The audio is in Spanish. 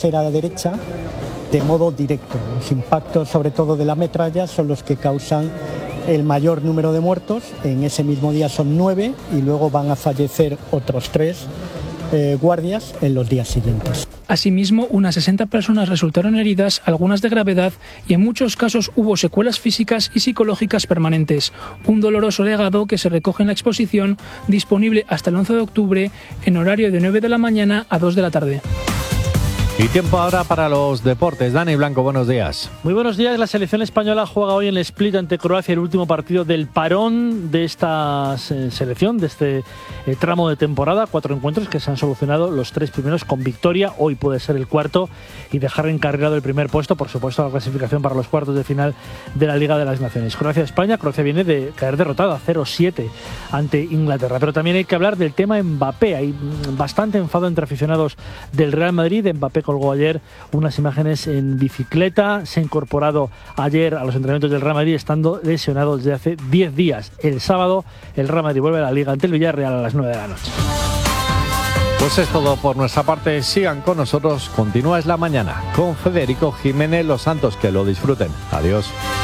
trasera derecha de modo directo. Los impactos, sobre todo de la metralla, son los que causan el mayor número de muertos. En ese mismo día son 9 y luego van a fallecer otros 3 guardias en los días siguientes. Asimismo, unas 60 personas resultaron heridas, algunas de gravedad, y en muchos casos hubo secuelas físicas y psicológicas permanentes. Un doloroso legado que se recoge en la exposición, disponible hasta el 11 de octubre, en horario de 9 de la mañana a 2 de la tarde. Y tiempo ahora para los deportes. Dani Blanco, buenos días. Muy buenos días. La selección española juega hoy en el Split ante Croacia, el último partido del parón de esta selección, de este tramo de temporada. 4 encuentros que se han solucionado los 3 primeros con victoria. Hoy puede ser el cuarto y dejar encarrilado el primer puesto, por supuesto, la clasificación para los cuartos de final de la Liga de las Naciones. Croacia-España. Croacia viene de caer derrotada 0-7 ante Inglaterra. Pero también hay que hablar del tema Mbappé. Hay bastante enfado entre aficionados del Real Madrid. Mbappé colgó ayer unas imágenes en bicicleta. Se ha incorporado ayer a los entrenamientos del Real Madrid estando lesionado desde hace 10 días. El sábado el Real Madrid vuelve a la Liga ante el Villarreal a las 9 de la noche. Pues es todo por nuestra parte. Sigan con nosotros. Continúa Es la Mañana con Federico Jiménez Los Santos. Que lo disfruten. Adiós.